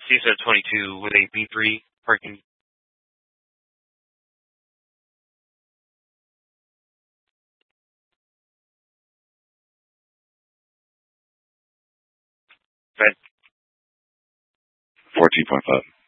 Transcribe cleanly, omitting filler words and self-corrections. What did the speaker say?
CSR 22 with a B3 parking. Fed. 14.5.